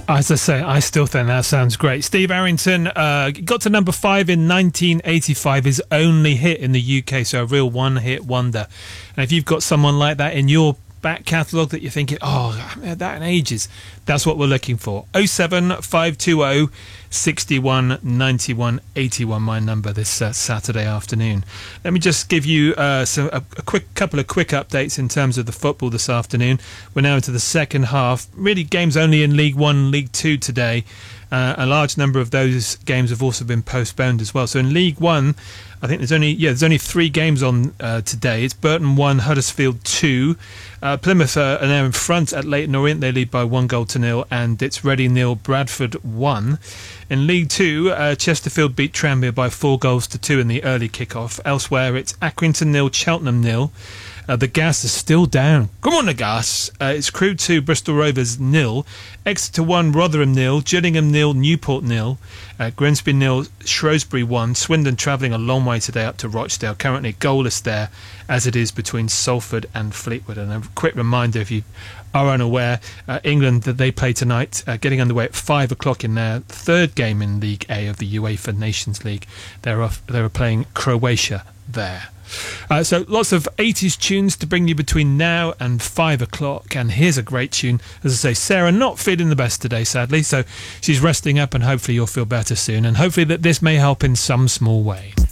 As I say, I still think that sounds great. Steve Arrington got to number 5 in 1985, his only hit in the UK, so a real one-hit wonder. And if you've got someone like that in your back catalogue that you're thinking, oh, I haven't heard that in ages, that's what we're looking for. 07520 61 91 81, my number this Saturday afternoon. Let me just give you a couple of quick updates in terms of the football this afternoon. We're now into the second half. Really, games only in League One, League Two today. A large number of those games have also been postponed as well. So in League One, I think there's only 3 games on today. It's Burton 1, Huddersfield 2. Plymouth are now in front at Leyton Orient. They lead by 1-0, and it's Reading 0, Bradford 1. In League 2, Chesterfield beat Tranmere by 4-2 in the early kick-off. Elsewhere, it's Accrington 0, Cheltenham 0. The Gas is still down. Come on, the Gas. It's Crewe 2, Bristol Rovers 0. Exeter 1, Rotherham 0. Gillingham 0, Newport 0. Grimsby 0, Shrewsbury 1. Swindon travelling a long way today up to Rochdale. Currently goalless there, as it is between Salford and Fleetwood. And a quick reminder, if you are unaware, England, that they play tonight, getting underway at 5 o'clock in their third game in League A of the UEFA Nations League. They are playing Croatia there. So lots of 80s tunes to bring you between now and 5 o'clock, and here's a great tune. As I say, Sarah not feeling the best today, sadly, so she's resting up, and hopefully you'll feel better soon, and hopefully that this may help in some small way.